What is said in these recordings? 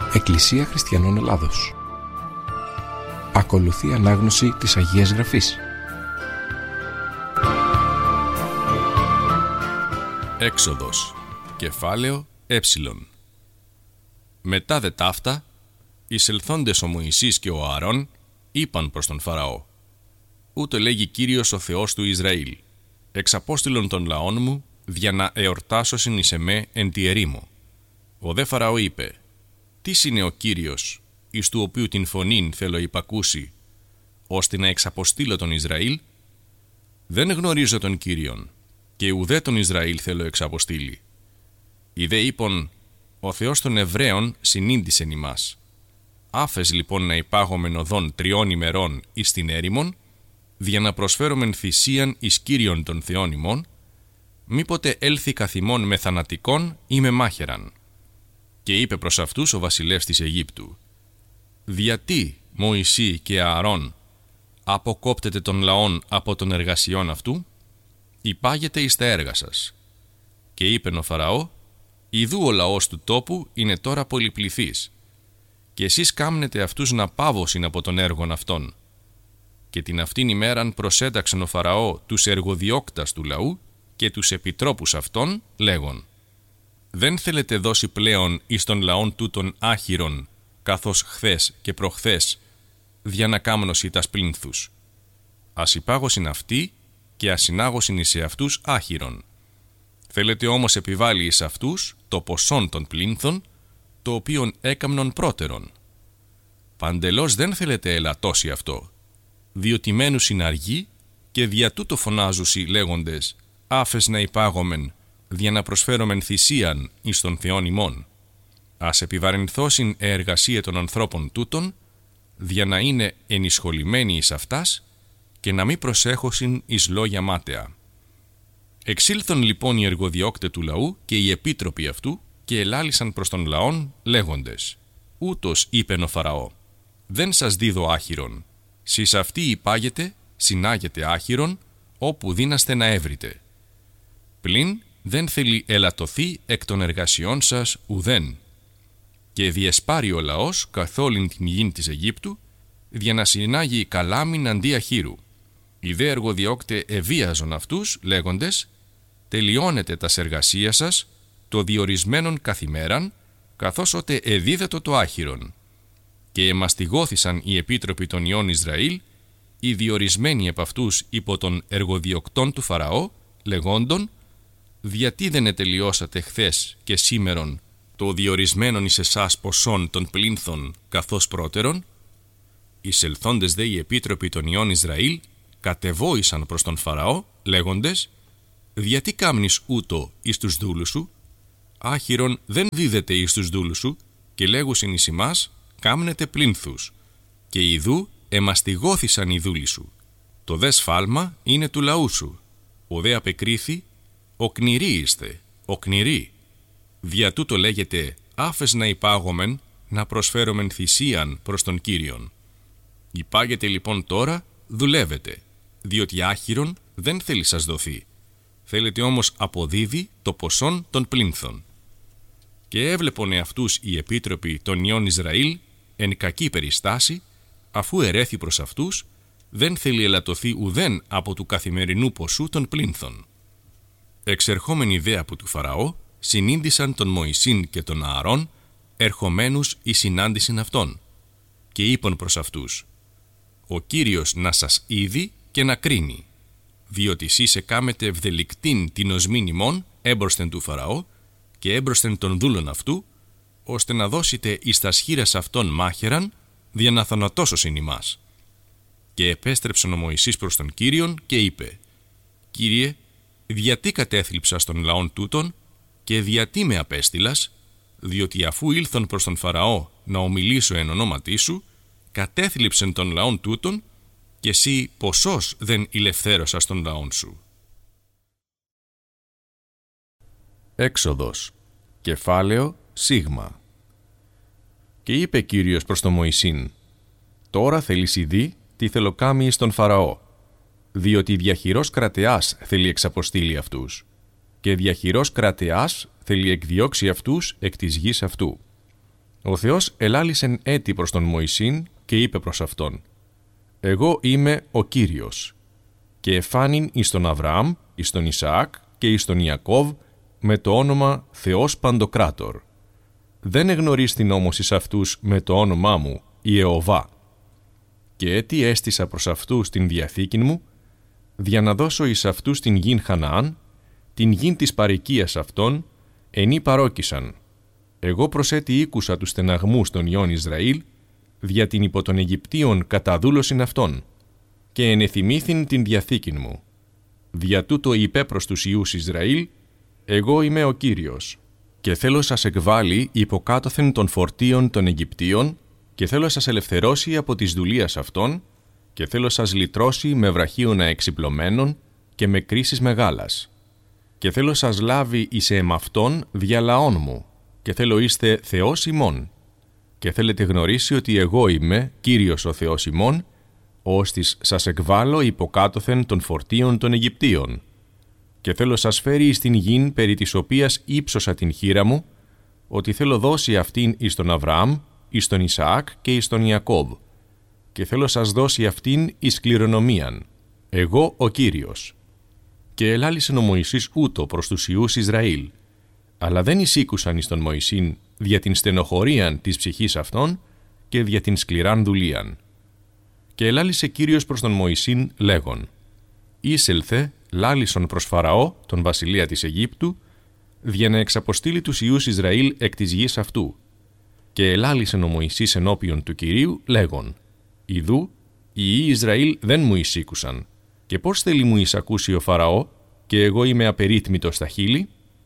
Εκκλησία Χριστιανών Ελλάδος. Ακολουθεί ανάγνωση της Αγίας Γραφής. Έξοδος, κεφάλαιο Έψιλον. Μετά δε ταύτα, εισελθόντες ο Μωυσής και ο Ααρών είπαν προς τον Φαραώ: «Ούτω λέγει Κύριος ο Θεός του Ισραήλ, εξαπόστειλον των λαών μου, δια να εορτάσωσιν εις εμέ εν τη ερήμο». Ο δε Φαραώ είπε: «Τίς είναι ο Κύριος, εις του οποίου την φωνήν θέλω υπακούσει, ώστε να εξαποστείλω τον Ισραήλ? Δεν γνωρίζω τον Κύριον, και ουδέ τον Ισραήλ θέλω εξαποστείλει». Οι δε είπον: «Ο Θεός των Εβραίων συνήντησεν ημάς. Άφες λοιπόν να υπάγομεν οδόν 3 ημερών εις την έρημον, δια να προσφέρομεν θυσίαν εις Κύριον των Θεών ημών, μήποτε έλθει καθημών με θανατικόν ή με μάχαιραν». Και είπε προς αυτούς ο βασιλεύς της Αιγύπτου: «Διατί, Μωυσή και Ααρών, αποκόπτετε των λαών από των εργασιών αυτού? Υπάγετε εις τα έργα σας». Και είπεν ο Φαραώ: «Ιδού ο λαός του τόπου είναι τώρα πολυπληθής, και εσείς κάμνετε αυτούς να πάβωσιν από των έργων αυτών». Και την αυτήν ημέραν προσέταξεν ο Φαραώ τους εργοδιώκτας του λαού και τους επιτρόπους αυτών, λέγον: «Δεν θέλετε δώσει πλέον εις των λαών τούτων άχυρον, καθώς χθες και προχθές, δια να κάμνωσι τας πλήνθους. Ας υπάγωσιν αυτοί και ας συνάγωσιν εις αυτούς άχυρον. Θέλετε όμως επιβάλλει εις αυτούς το ποσόν των πλήνθων, το οποίον έκαμνον πρώτερον. Παντελώς δεν θέλετε ελαττώσει αυτό, διότι μένουν συναργοί και δια τούτο φωνάζουσι λέγοντες: άφες να υπάγομεν, δια να προσφέρομεν θυσίαν εις των Θεών ημών. Ας επιβαρυνθώσιν εργασία των ανθρώπων τούτων, δια να είναι ενισχολημένοι εις αυτάς και να μη προσέχωσιν εις λόγια μάταια». Εξήλθον λοιπόν οι εργοδιώκτε του λαού και οι επίτροποι αυτού και ελάλησαν προς τον λαόν λέγοντες: «Ούτως είπεν ο Φαραώ, δεν σας δίδω άχυρον. Σεις αυτοί υπάγετε, συνάγετε άχυρον, όπου δύναστε να έβρετε. Πλην δεν θέλει ελαττωθεί εκ των εργασιών σας ουδέν. Και διεσπάρει ο λαός καθ' όλην την γην της Αιγύπτου, για να συνάγει καλάμιν αντί αχύρου. Οι δε εργοδιώκτε εβίαζον αυτούς, λέγοντες: τελειώνετε τας εργασία σας, το διορισμένον καθημέραν, καθώς οτε εδίδετο το άχυρον. Και εμαστιγώθησαν οι επίτροποι των ιών Ισραήλ, οι διορισμένοι επ' αυτούς υπό των εργοδιοκτών του Φαραώ, λεγόντων: διατί δεν ετελειώσατε χθες και σήμερον το διορισμένον εις εσάς ποσόν των πλήνθων καθώς πρώτερον? Εισελθόντες δε οι επίτροποι των ιών Ισραήλ κατεβόησαν προς τον Φαραώ, λέγοντες: διατί κάμνεις ούτω εις τους δούλους σου? Άχυρον δεν δίδεται εις τους δούλους σου, και λέγουσιν εις ημάς: κάμνετε πλήνθους. Και ιδού εμαστιγώθησαν οι δούλοι σου. Το δε σφάλμα είναι του λαού σου. Ο δε απεκρίθη: οκνηροί είστε, οκνηροί. Δια τούτο λέγεται: άφες να υπάγομεν, να προσφέρομεν θυσίαν προς τον Κύριον. Υπάγετε λοιπόν τώρα, δουλεύετε, διότι άχυρον δεν θέλει σας δοθεί. Θέλετε όμως αποδίδει το ποσόν των πλήνθων». Και έβλεπον αυτούς οι επίτροποι των ιών Ισραήλ εν κακή περιστάση, αφού ερέθη προς αυτούς, δεν θέλει ελαττωθεί ουδέν από του καθημερινού ποσού των πλήνθων. Εξερχόμενοι δε από του Φαραώ, συνήντησαν τον Μωυσήν και τον Ααρών, ερχομένους εις συνάντησιν αυτών, και είπαν προς αυτούς: «Ο Κύριος να σας είδει και να κρίνει, διότι εσείς εκάμετε ευδελικτήν την οσμήν ημών έμπροσθεν του Φαραώ και έμπροσθεν των δούλων αυτού, ώστε να δώσετε εις τας χεῖρας αυτών μάχαιραν, δια να θανατώσωσιν ημάς». Και επέστρεψε ο Μωυσής προς τον Κύριον και είπε: «Κύριε, διατί κατέθλιψας των λαών τούτων και διατί με απέστειλας? Διότι αφού ήλθον προς τον Φαραώ να ομιλήσω εν ονόματί σου, κατέθλιψεν των λαών τούτων, και εσύ ποσός δεν ηλευθέρωσας των λαών σου». Έξοδος, κεφάλαιο Σίγμα. Και είπε Κύριος προς τον Μωυσήν: «Τώρα θέλεις ειδή τι θέλω κάμει εις τον Φαραώ, διότι διαχειρός κρατεάς θέλει εξαποστείλει αυτούς, και διαχειρός κρατεάς θέλει εκδιώξει αυτούς εκ της γης αυτού. Ο Θεός ελάλησεν έτη προς τον Μωυσήν και είπε προς αυτόν: «Εγώ είμαι ο Κύριος». Και εφάνην εις τον Αβραάμ, εις τον Ισαάκ και εις τον Ιακώβ με το όνομα Θεός Παντοκράτορ. Δεν εγνωρίστην όμως εις αυτούς με το όνομά μου Ιεωβά. Και έτι έστησα προς αυτούς την διαθήκην μου, δια να δώσω εις αυτούς την γην Χαναάν, την γην της παροικίας αυτών, ενή παρόκησαν. Εγώ προσέτι ήκουσα τους στεναγμούς των υιών Ισραήλ, δια την υπό των Αιγυπτίων καταδούλωσιν αυτών, και ενεθυμήθην την διαθήκην μου. Δια τούτο είπε προς τους υιούς Ισραήλ: εγώ είμαι ο Κύριος, και θέλω σας εκβάλει υποκάτωθεν των φορτίων των Αιγυπτίων, και θέλω σας ελευθερώσει από της δουλείας αυτών, και θέλω σας λυτρώσει με βραχίωνα εξυπλωμένων και με κρίσεις μεγάλας. Και θέλω σας λάβει εις εμαυτόν δια λαών μου, και θέλω είστε Θεός ημών. Και θέλετε γνωρίσει ότι εγώ είμαι Κύριος ο Θεός ημών, ώστις σας εκβάλλω υποκάτωθεν των φορτίων των Αιγυπτίων. Και θέλω σας φέρει εις την γην περί της οποίας ύψωσα την χείρα μου, ότι θέλω δώσει αυτήν εις τον Αβραάμ, εις τον Ισαάκ και εις τον Ιακώβ. Και θέλω σας δώσει αυτήν εις κληρονομίαν. Εγώ ο Κύριος. Και ελάλησεν ο Μωυσής ούτω προς τους υιούς Ισραήλ. Αλλά δεν εισήκουσαν εις τον Μωυσήν δια την στενοχωρίαν της ψυχής αυτών και δια την σκληράν δουλείαν. Και ελάλησε Κύριος προς τον Μωυσήν λέγον: «Είσελθε, λάλησον προς Φαραώ, τον βασιλεία της Αιγύπτου, δια να εξαποστείλει τους υιούς Ισραήλ εκ της γης αυτού». Και ελάλησεν ο Μωυσής ενώπιον του Κυρίου λέγον: «Ιδού, οι υιοί Ισραήλ δεν μου εισήκουσαν, και πώς θέλει μου εισακούσει ο Φαραώ, και εγώ είμαι απερίθμητος στα χείλη?»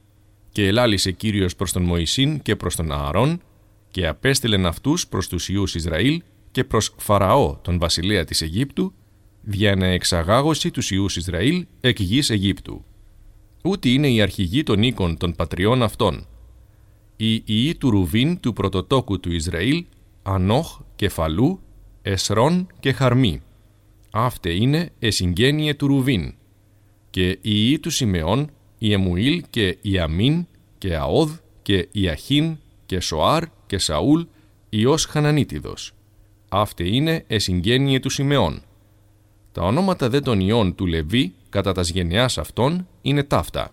Και ελάλησε Κύριος προς τον Μωυσήν και προς τον Ααρών, και απέστειλεν αυτούς προς τους υιούς Ισραήλ και προς Φαραώ, τον βασιλέα της Αιγύπτου, δια να εξαγάγωση τους υιούς Ισραήλ εκ γης Αιγύπτου. Ούτι είναι η αρχηγοί των οίκων των πατριών αυτών. Οι υιοί του Ρουβίν του πρωτοτόκου του Ισραήλ, Ανόχ και Φαλού, Εσρών και Χαρμί. Αύτε είναι εσυγγένειε του Ρουβίν. Και οι υιοί του Σιμεών, Ιεμουήλ και Ιαμίν και Αόδ και Ιαχίν και Σοάρ και Σαούλ, υιός Χανανίτιδος. Αύτε είναι εσυγγένειε του Σιμεών. Τα ονόματα δε των υιών του Λεβί κατά τας γενεάς αυτών είναι ταύτα: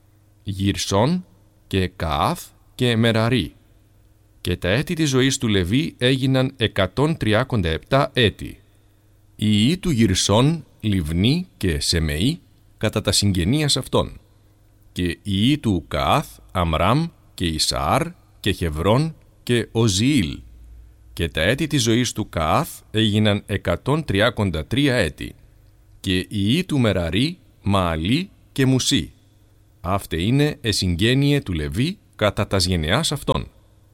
Γυρσών και Καάθ και Μεραρί. Και τα έτη της ζωής του Λεβί έγιναν 137 έτη. Οι υιοί του Γυρσών, Λιβνί και Σεμεή κατά τα συγγενείας αυτών. Και οι υιοί του Καάθ, Αμράμ και Ισαάρ και Χεβρών και Οζιήλ. Και τα έτη της ζωής του Καάθ έγιναν 133 έτη. Και οι υιοί του Μεραρί, Μααλί και Μουσί. Αύτε είναι εσυγγένειε του Λεβί κατά τας γενεάς αυτών.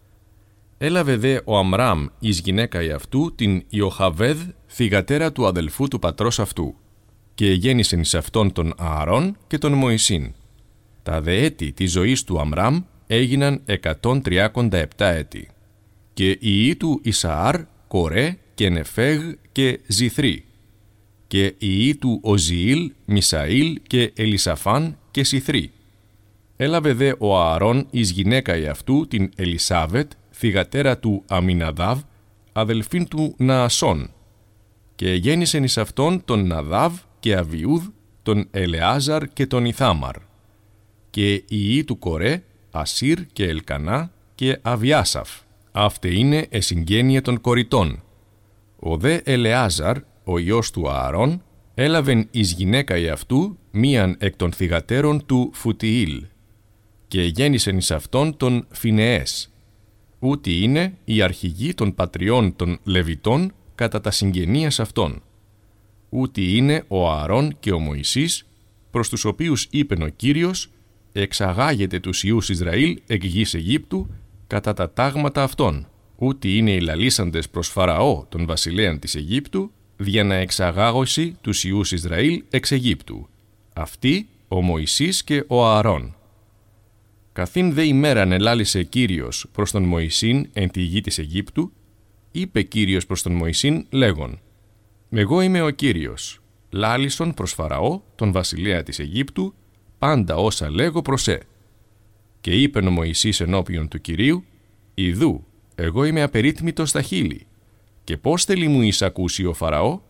Έλαβε δε ο Αμράμ εις γυναίκα εαυτού την Ιοχαβέδ, θυγατέρα του αδελφού του πατρός αυτού, και γέννησεν εις αυτόν τον Ααρών και τον Μωυσήν. Τα δε έτη της ζωής του Αμράμ έγιναν 137 έτη. Και οι υιοί του Ισαάρ, Κορέ και Νεφέγ και Ζιθρή. Και οι υιοί του Οζιήλ, Μισαήλ και Ελισαφάν και Σιθρή. Έλαβε δε ο Ααρών εις γυναίκα εαυτού την Ελισάβετ, θυγατέρα του Αμιναδάβ, αδελφήν του Ναασών. Και γέννησεν εις αυτόν τον Ναδάβ και Αβιούδ, τον Ελεάζαρ και τον Ιθάμαρ. Και οι υιοί του Κορέ, Ασύρ και Ελκανά και Αβιάσαφ. Αύτε είναι εσυγγένειε των κοριτών. Ο δε Ελεάζαρ, ο υιός του Ααρών, έλαβεν εις γυναίκα εαυτού μίαν εκ των θυγατέρων του Φουτιήλ. Και γέννησεν εις αυτόν τον Φινεές. Ούτι είναι η αρχηγή των πατριών των Λεβιτών κατά τα συγγενείας αυτών. Ούτι είναι ο Ααρών και ο Μωυσής, προς τους οποίους είπεν ο Κύριος: εξαγάγετε τους υιούς Ισραήλ εκ γης Αιγύπτου κατά τα τάγματα αυτών. Ούτι είναι οι λαλήσαντες προς Φαραώ τον βασιλέαν της Αιγύπτου, δια να εξαγάγωση τους υιούς Ισραήλ εξ Αιγύπτου. Αυτοί ο Μωυσής και ο Ααρών. Καθήν δε ημέραν ελάλησε Κύριος προς τον Μωυσήν εν τη γη της Αιγύπτου, είπε Κύριος προς τον Μωυσήν λέγον: εγώ είμαι ο Κύριος, λάλησον προς Φαραώ τον βασιλέα της Αιγύπτου πάντα όσα λέγω προς σε. Και είπεν ο Μωυσής ενώπιον του Κυρίου: ιδού, εγώ είμαι απερίτμητος στα χείλη. Και πώς θέλει μου εισακούσει ο Φαραώ?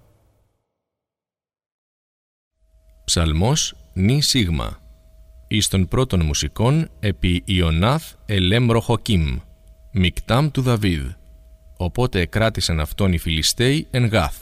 Ψαλμός νη σίγμα. Εις των πρώτων μουσικών επί Ιωνάθ ελέμ ροχοκίμ, μικτάμ του Δαβίδ. Οπότε εκράτησαν αυτόν οι Φιλιστέοι εν Γάθ.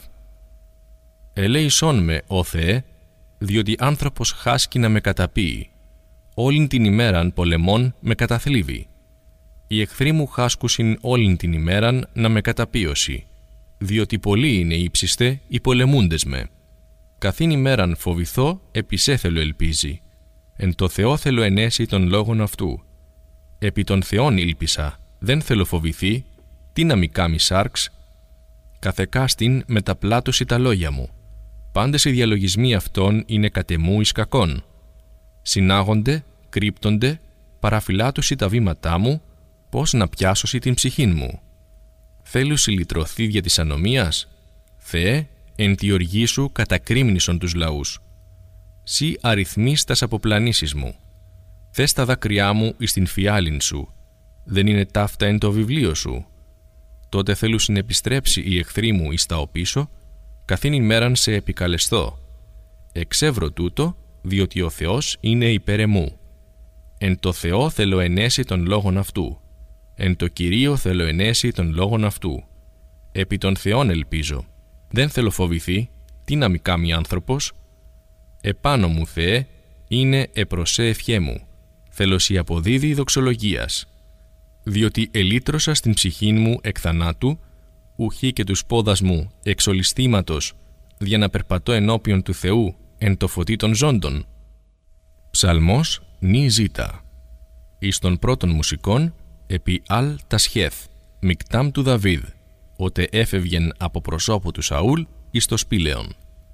Ελέησόν με, ο Θεέ, διότι άνθρωπος χάσκει να με καταπίει. Όλην την ημέραν πολεμών με καταθλίβει. Οι εχθροί μου χάσκουσιν όλην την ημέραν να με καταπίωσει, διότι πολλοί είναι ύψιστε οι πολεμούντες με. Καθήν ημέραν φοβηθώ, επισέ θέλω ελπίζει. Εν το Θεό θέλω ενέσει των λόγων αυτού. Επί των Θεών ήλπισα, δεν θέλω φοβηθεί, τι να μη κάμει σάρξ. Καθεκάστην μεταπλάτωση τα λόγια μου. Πάντες οι διαλογισμοί αυτών είναι κατεμού εις κακόν. Συνάγονται, κρύπτονται, παραφυλάτωση τα βήματά μου, πώς να πιάσωση την ψυχήν μου. Θέλω συλλητρωθεί δια της ανομίας. Θεέ, εν τη οργή σου κατακρίμνησον τους λαούς. Σύ αριθμείς τας αποπλανήσεις μου. Θες τα δάκρυά μου εις την φιάλην σου. Δεν είναι ταύτα εν το βιβλίο σου. Τότε θέλω συνεπιστρέψει οι εχθροί μου εις τα οπίσω, καθήν ημέραν σε επικαλεστώ. Εξεύρω τούτο, διότι ο Θεός είναι υπέρ εμού. Εν το Θεό θέλω ενέσει των λόγων αυτού. Εν το Κυρίω θέλω ενέσει των λόγων αυτού. Επί των Θεών ελπίζω. Δεν θέλω φοβηθεί, τι να μη κάμει άνθρωπος. Επάνω μου, Θεέ, είναι επροσέ ευχέ μου. Θέλω σοι αποδίδει δοξολογίας. Διότι ελύτρωσα στην ψυχήν μου εκ θανάτου, ουχή και τους πόδας μου εξ ολισθήματος, για να περπατώ ενώπιον του Θεού εν το φωτί των ζώντων. Ψαλμός νη ζήτα. Εις των πρώτων μουσικών επί Αλ Τασχέθ, μικτάμ του Δαβίδ, ότε έφευγεν από προσώπου του Σαούλ εις το σπήλαιον.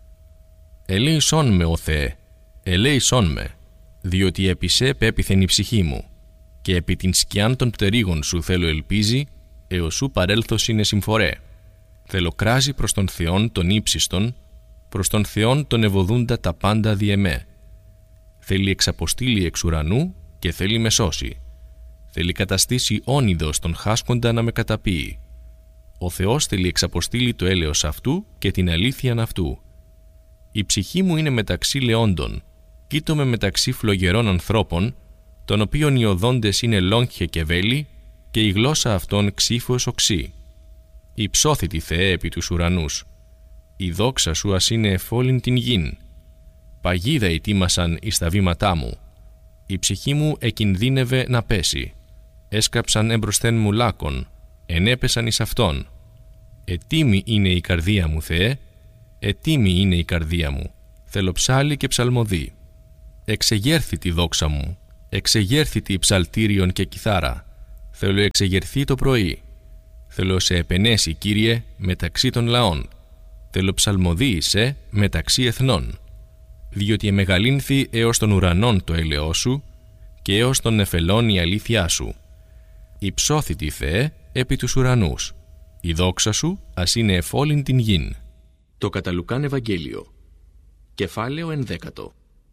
Ελέησόν με, ο Θεέ, ελέησόν με, διότι επί σε πέπιθεν η ψυχή μου, και επί την σκιάν των πτερίγων σου θέλω ελπίζει, έως σου παρέλθος είναι συμφορέ. Θέλω κράζει προς τον Θεόν τον ύψιστον, προς τον Θεόν τον ευωδούντα τα πάντα διεμέ. Θέλει εξαποστήλει εξ ουρανού και θέλει με σώσει. Θέλει καταστήσει όνειδος τον χάσκοντα να με καταπίει. Ο Θεός θέλει εξαποστήλει το έλεος αυτού και την αλήθειαν αυτού. Η ψυχή μου είναι μεταξύ λεόντων, κοίτομαι μεταξύ φλογερών ανθρώπων, των οποίων οι οδόντες είναι λόγχε και βέλη, και η γλώσσα αυτών ξύφος οξύ. Υψώθητη Θεέ επί τους ουρανούς. Η δόξα σου ας είναι εφόλην την γην. Παγίδα ετοίμασαν εις τα βήματά μου. Η ψυχή μου εκινδύνευε να πέσει. Έσκαψαν εμπροσθέν μου λάκων, ενέπεσαν εις αυτόν. Ετοίμη είναι η καρδία μου, Θεέ, ετοίμη είναι η καρδία μου. Θέλω ψάλι και ψαλμοδί. Εξεγέρθη τη δόξα μου, εξεγέρθη τη ψαλτήριον και κιθάρα. Θέλω εξεγερθεί το πρωί. Θέλω σε επενέσει, Κύριε, μεταξύ των λαών. Θέλω ψαλμοδί σε μεταξύ εθνών. Διότι εμεγαλύνθη έως των ουρανών το έλεος σου και έως των νεφελών η αλήθειά σου. Υψώθητη Θεέ επί τους ουρανούς. Η δόξα σου ας είναι εφόλην την γην. Το κατά Λουκάν Ευαγγέλιο. Κεφάλαιο 11.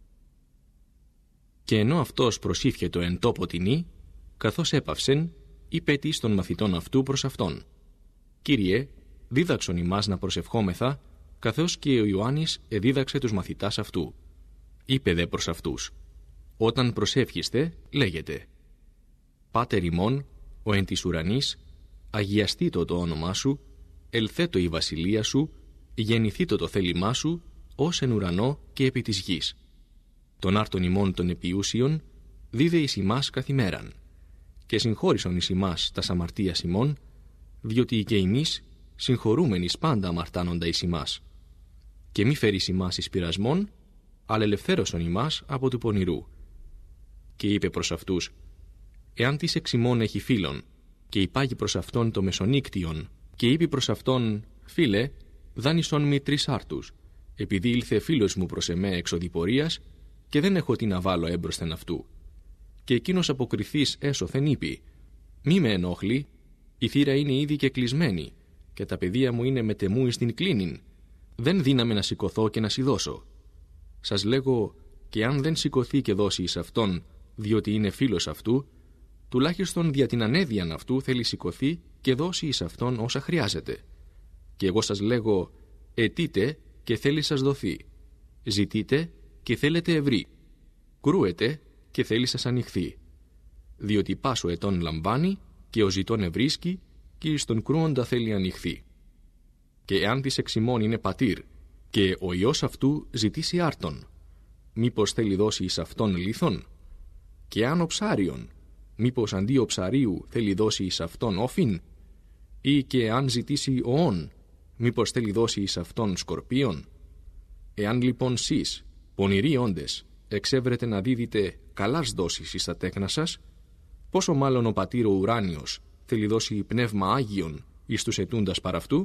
Και ενώ αυτός προσήφιετο εν τόπο τινή, καθώς έπαυσεν, είπε της των μαθητών αυτού προς αυτόν. Κύριε, δίδαξον ημάς να προσευχόμεθα, καθώς και ο Ιωάννης εδίδαξε τους μαθητάς αυτού. Είπε δε προς αυτούς, όταν προσεύχεστε, λέγετε, Πάτερ ημών, ο εν της ουρανής, αγιαστήτω το όνομά σου, ελθέτω η βασιλεία σου, γεννηθήτω το θέλημά σου, ως εν ουρανό και επί της γης. Τον άρτον ημών των επιούσιων, δίδε εις ημάς καθημέραν, και συγχώρησον εις ημάς τας αμαρτίας ημών, διότι και εμείς συγχωρούμενοι πάντα αμαρτάνοντα εις ημάς. Και μη φέρεις ημάς εις πειρασμόν, αλλά ελευθέρωσον ημάς από του πονηρού. Και είπε προς αυτούς, εάν της εξ ημών έχει φίλον, και υπάγει προς αυτόν το μεσονύκτιον, και είπε προς αυτόν, φίλε, δάνεισον μη 3 άρτους, επειδή ήλθε φίλος μου προς εμέ εξ οδηπορίας, και δεν έχω τι να βάλω έμπροσθεν αυτού. Και εκείνος αποκριθής έσωθεν είπε, μη με ενόχλη, η θύρα είναι ήδη και κλεισμένη, και τα παιδεία μου είναι μετεμού εις την κλίνην. Δεν δύναμε να σηκωθώ και να σι δώσω. Σας λέγω, και αν δεν σηκωθεί και δώσει εις αυτόν, διότι είναι φίλος αυτού, τουλάχιστον δια την ανέδειαν αυτού θέλει σηκωθεί και δώσει εις αυτόν όσα χρειάζεται. Και εγώ σας λέγω, αιτείτε και θέλει σας δοθεί, ζητείτε και θέλετε ευρύ, κρούετε και θέλει σας ανοιχθεί. Διότι πάσο ετών λαμβάνει και ο ζητών ευρίσκει και εις τον κρούοντα θέλει ανοιχθεί. Και εάν της εξημών είναι πατήρ και ο ιός αυτού ζητήσει άρτον, μήπως θέλει δώσει εις αυτόν λίθον? Και αν ο ψάριον, μήπως αντί ο ψαρίου θέλει δώσει εις αυτόν όφιν? Ή και αν ζητήσει οόν, μήπως θέλει δώσει εις αυτόν σκορπίον? Εάν λοιπόν σεις, πονηροί όντες, εξέβρετε να δίδετε καλάς δόσεις εις τα τέκνα σας, πόσο μάλλον ο πατήρ ο ουράνιος θέλει δώσει πνεύμα Άγιον εις τους ετούντας παρ' αυτού?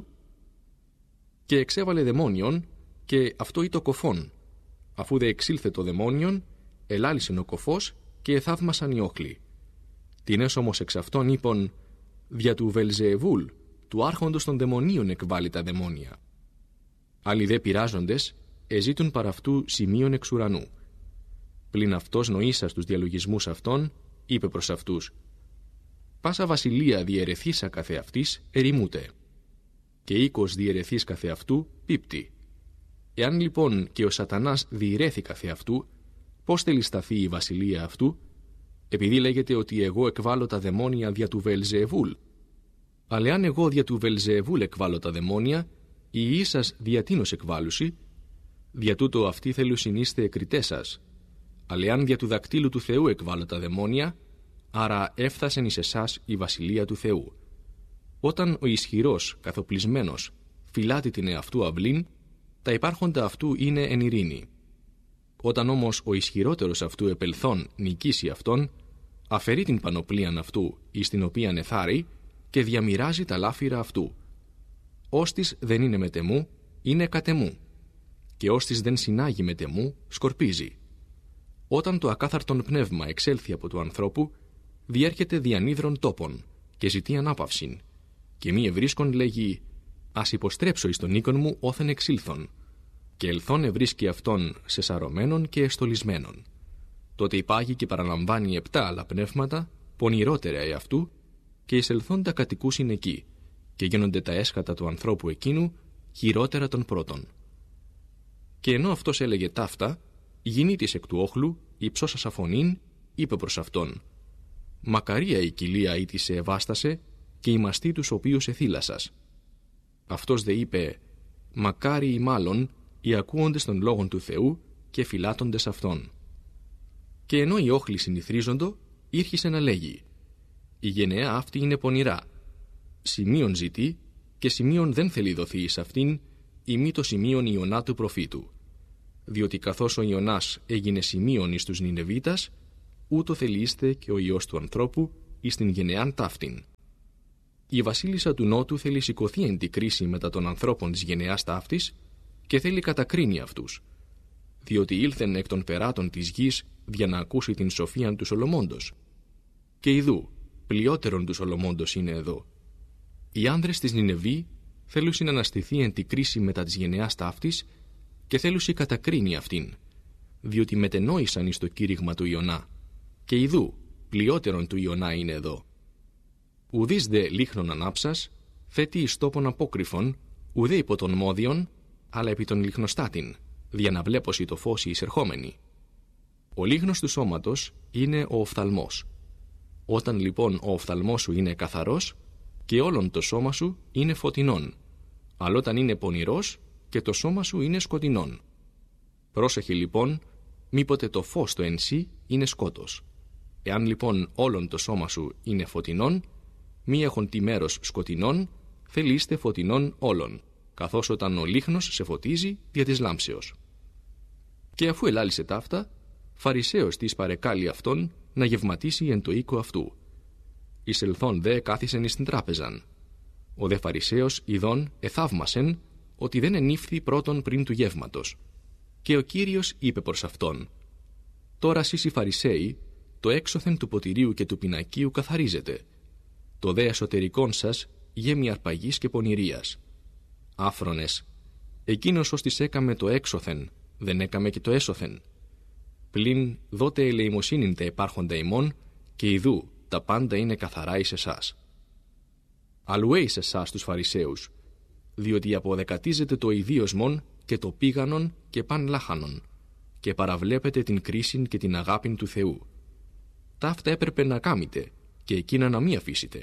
Και εξέβαλε δαιμόνιον, και αυτό ή το κοφόν. Αφού δε εξήλθε το δαιμόνιον, ελάλησεν ο κοφός και εθαύμασαν οι όχλοι. Τινές όμως εξ αυτών είπων, δια του Βελζεεβούλ, του άρχοντος των δαιμονίων εκβάλλει τα δαιμόνια. Άλλοι δε πειράζοντες, εζήτουν παρ' αυτού σημείων εξ ουρανού. Πλην αυτός νοήσας τους διαλογισμούς αυτών, είπε προς αυτούς, πάσα βασιλεία διαιρεθήσα καθεαυτής ερημούται, και οίκος διαιρεθής καθεαυτού πίπτει. Εάν λοιπόν και ο σατανάς διηρέθη καθεαυτού, πώς θέλει σταθεί η βασιλεία αυτού? Επειδή λέγεται ότι εγώ εκβάλλω τα δαιμόνια δια του Βελζεεβούλ. Αλλά αν εγώ δια του Βελζεεβούλ εκβάλλω τα δαιμόνια, οι ίσας δια τίνος εκβάλλουσι? Δια τούτο αυτοί θέλουσιν είστε εκριτές σας. Αλλά αν δια του δακτύλου του Θεού εκβάλλω τα δαιμόνια, άρα έφθασεν εις εσάς η βασιλεία του Θεού. Όταν ο ισχυρός, καθοπλισμένος, φυλάτει την εαυτού αυλήν, τα υπάρχοντα αυτού είναι εν ειρήνη. Όταν όμως ο ισχυρότερος αυτού επελθών νικήσει αυτόν, αφαιρεί την πανοπλίαν αυτού εις την οποίαν εθάρει και διαμοιράζει τα λάφυρα αυτού. Όστις δεν είναι μετεμού, είναι κατεμού, και όστις δεν συνάγει μετεμού, σκορπίζει. Όταν το ακάθαρτον πνεύμα εξέλθει από του ανθρώπου, διέρχεται διανύδρων τόπων και ζητεί ανάπαυσιν, και μη ευρίσκον λέγει, ας υποστρέψω εις τον οίκον μου όθεν εξήλθον, και ελθόν ευρίσκει αυτόν σεσαρωμένον και εστολισμένον. Τότε υπάγει και παραλαμβάνει 7 άλλα πνεύματα, πονηρότερα εαυτού, και εισελθόντα κατοικούσιν εκεί, και γίνονται τα έσχατα του ανθρώπου εκείνου χειρότερα των πρώτων. Και ενώ αυτός έλεγε ταύτα, γυνήτης εκ του όχλου, υψώσασα φωνήν, είπε προς αυτόν, μακαρία η κοιλία ή τη σε ευάστασε, και οι μαστοί τους οποίους εθύλασας. Αυτός δε είπε, μακάρι ή μάλλον οι ακούοντες των λόγων του Θεού και φυλάτοντες αυτών. Και ενώ οι όχλοι συνηθρίζοντο, ήρχισε να λέγει, η γενεά αυτή είναι πονηρά. Σημείων ζητεί και σημείων δεν θέλει δοθεί εις αυτήν, ή μη το σημείων Ιωνά του προφήτου. Διότι καθώς ο Ιωνάς έγινε σημείων εις τους Νινεβίτας, ούτω θελείστε και ο Υιός του ανθρώπου εις την γενεάν ταύτην. Η βασίλισσα του Νότου θέλει σηκωθεί εν τη κρίση μετά των ανθρώπων της γενεάς ταύτης και θέλει κατακρίνει αυτούς, διότι ήλθεν εκ των περάτων της γης για να ακούσει την σοφίαν του Σολομώντος. Και ιδού, πλειότερον του Σολομώντος είναι εδώ. Οι άνδρες της Νινεβή θέλουσιν να αναστηθεί εν τη κρίση μετά της γενεάς ταύτης και θέλουσι κατακρίνει αυτήν, διότι μετενόησαν εις το κήρυγμα του Ιωνά, και ιδού, πλειότερον του Ιωνά είναι εδώ. Ουδείς δε λίχνον ανάψας, θέτει εις τόπον απόκρυφων, ουδέ υπό των μόδιων, αλλά επί των λιχνοστάτην, δια να βλέπωσι το φως η εισερχόμενη. Ο λίγνος του σώματος είναι ο οφθαλμός. Όταν λοιπόν ο οφθαλμός σου είναι καθαρός, και όλον το σώμα σου είναι φωτεινόν, αλλά όταν είναι πονηρός, και το σώμα σου είναι σκοτεινόν. Πρόσεχε λοιπόν, μήποτε το φως το εν σύ είναι σκότος. Εάν λοιπόν όλον το σώμα σου είναι φωτεινόν, μη έχον τη μέρος σκοτεινόν, θελείστε φωτεινόν όλων, καθώς όταν ο λίχνος σε φωτίζει δια της λάμψεως. Και αφού ελάλησε ταύτα, Φαρισαίος της παρεκάλει αυτόν να γευματίσει εν το οίκο αυτού. Εισελθόν δε κάθισεν εις την τράπεζαν. Ο δε Φαρισαίος ειδών εθαύμασεν ότι δεν ενήφθη πρώτον πριν του γεύματος. Και ο Κύριος είπε προς αυτόν, «Τώρα σεις οι Φαρισαίοι, το έξωθεν του ποτηρίου και του πινακίου καθαρίζετε. Το δε εσωτερικόν σας γέμει αρπαγής και πονηρίας. Άφρονες, εκείνος ως της έκαμε το έξωθεν, δεν έκαμε και το έσωθεν. Πλην δότε ελεημοσύνην τα υπάρχοντα ημών, και ιδού τα πάντα είναι καθαρά εις εσάς. Αλλού εις εσάς τους Φαρισαίους, διότι αποδεκατίζετε το ιδίωσμον και το πήγανον και παν λάχανον, και παραβλέπετε την κρίσιν και την αγάπην του Θεού. Ταύτα έπρεπε να κάμετε, και εκείνα να μη αφήσετε.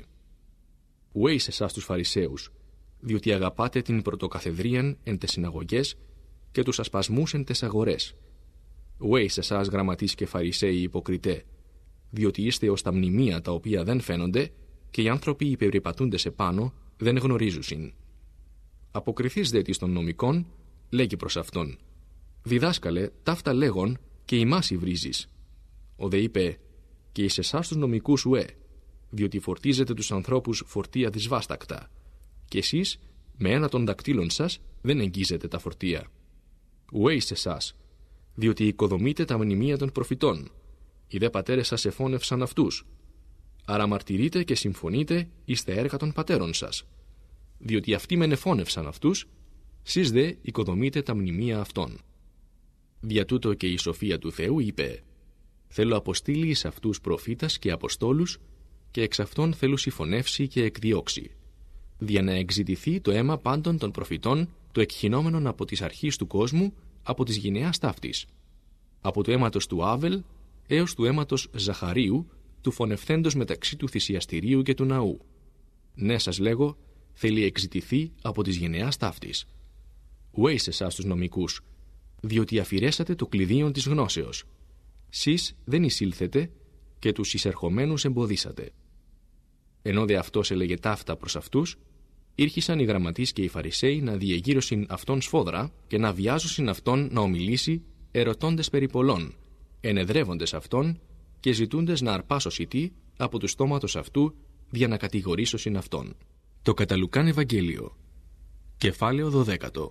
Ουέ εις εσάς τους Φαρισαίους, διότι αγαπάτε την πρωτοκαθεδρίαν εν τες συναγωγές και τους ασπασμούς εν τες αγορές. Ουέ εις εσάς γραμματείς και Φαρισαίοι υποκριτέ, διότι είστε ως τα μνημεία τα οποία δεν φαίνονται, και οι άνθρωποι οι περιπατούντες επάνω δεν γνωρίζουσιν. Αποκριθείς δε της των νομικών, λέγει προς αυτόν: «Διδάσκαλε, ταύτα λέγον και ημάς υβρίζεις». Ο δε είπε: «Και εις εσάς τους νομικούς ουέ, διότι φορτίζετε τους ανθρώπους φορτία δυσβάστακτα, και εσείς με ένα των δακτύλων σας δεν εγγίζετε τα φορτία. Ουέ εις εσάς, διότι οικοδομείτε τα μνημεία των προφητών, οι δε πατέρες σας εφώνευσαν αυτούς. Άρα μαρτυρείτε και συμφωνείτε εις τα έργα των πατέρων σας, διότι αυτοί μεν εφώνευσαν αυτούς, σεις δε οικοδομείτε τα μνημεία αυτών». Δια τούτο και η σοφία του Θεού είπε: «Θέλω αποστείλει εις αυτούς προφήτας και αποστόλους, και εξ αυτών θέλω συμφωνεύσει και εκδιώξει, δια να εξητηθεί το αίμα πάντων των προφητών, το εκχυνόμενον από της αρχής του κόσμου, από της γενεάς ταύτης, από το αίματος του Άβελ έως του αίματος Ζαχαρίου, του φωνευθέντος μεταξύ του θυσιαστηρίου και του ναού. Ναι, σας λέγω, θέλει εξητηθεί από της γενεάς ταύτης. Ουέ εις εσάς τους νομικούς, διότι αφηρέσατε το κλειδίον της γνώσεως. Σεις δεν εισήλθετε και τους εισερχομένους εμποδίσατε». Ενώ δε αυτός έλεγε ταύτα προς αυτούς, ήρχισαν οι γραμματείς και οι Φαρισαίοι να διεγείρωσιν αυτόν σφόδρα και να βιάζωσιν αυτόν να ομιλήσει, ερωτώντες περί πολλών, ενεδρεύοντες αυτόν και ζητούντες να αρπάσωσι από του στόματος αυτού για να κατηγορήσωσιν αυτόν. Το κατά Λουκάν Ευαγγέλιο, κεφάλαιο 12.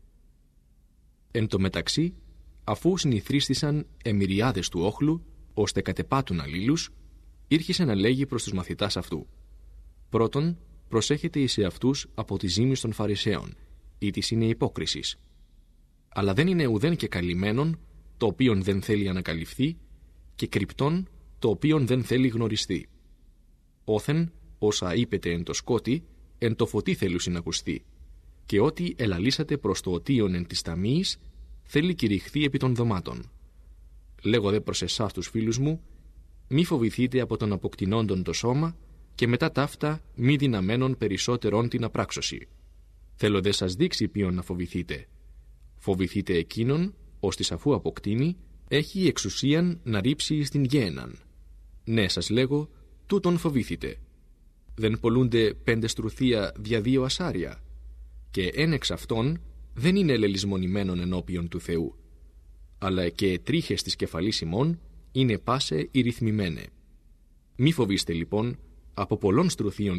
Εν τω μεταξύ, αφού συνηθρίστησαν εμυριάδες του όχλου, ώστε κατεπάτουν αλλήλους, ήρχισε να λέγει προς τους μαθητάς αυτού: «Πρώτον, προσέχετε εις εαυτούς από τη ζήμη των Φαρισαίων, ή της είναι υπόκρισης. Αλλά δεν είναι ουδέν και καλυμμένον, το οποίον δεν θέλει ανακαλυφθεί, και κρυπτόν, το οποίον δεν θέλει γνωριστεί. Όθεν, όσα είπετε εν το σκότη, εν το φωτί θέλουσιν ακουστεί, και ό,τι ελαλήσατε προς το οτίον εν της ταμείας, θέλει κηρυχθεί επί των δωμάτων. Λέγω δε προς εσάς τους φίλους μου, μη φοβηθείτε από τον αποκτηνόντον το σώμα, και μετά ταύτα μη δυναμένων περισσότερον την απράξωση. Θέλω δε σας δείξει ποιον να φοβηθείτε. Φοβηθείτε εκείνον, ώστις αφού αποκτήνει, έχει εξουσίαν να ρίψει εις την γέεναν. Ναι, σας λέγω, τούτον φοβήθητε. Δεν πολλούνται 5 στρουθία δια 2 ασάρια, και εν εξ αυτών δεν είναι ελελισμονημένον ενώπιον του Θεού, αλλά και τρίχες της κεφαλής ημών είναι πάσε οι ρυθμημένε. Μη φοβήστε λοιπόν από πολλών στρουθίων